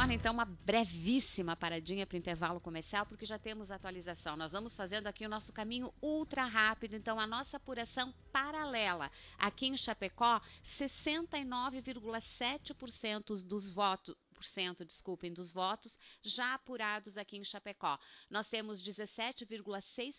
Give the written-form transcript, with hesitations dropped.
retorna então uma brevíssima paradinha para o intervalo comercial, porque já temos atualização. Nós vamos fazendo aqui o nosso caminho ultra rápido, então a nossa apuração paralela. Aqui em Chapecó, 69,7% dos votos, dos votos já apurados aqui em Chapecó. Nós temos 17,6%